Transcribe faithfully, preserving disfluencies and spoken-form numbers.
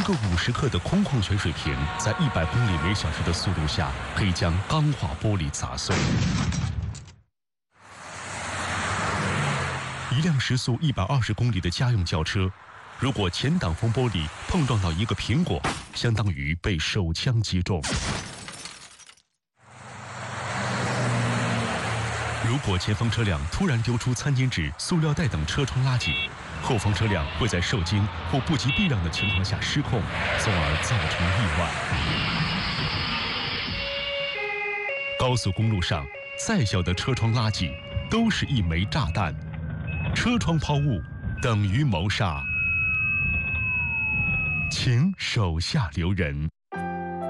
个五十克的空矿泉水瓶，在一百公里每小时的速度下，可以将钢化玻璃砸碎。一辆时速一百二十公里的家用轿车，如果前挡风玻璃碰撞到一个苹果，相当于被手枪击中。如果前方车辆突然丢出餐巾纸、塑料袋等车窗垃圾，后方车辆会在受惊或不及避让的情况下失控，从而造成意外。高速公路上，再小的车窗垃圾都是一枚炸弹，车窗抛物等于谋杀，请手下留人。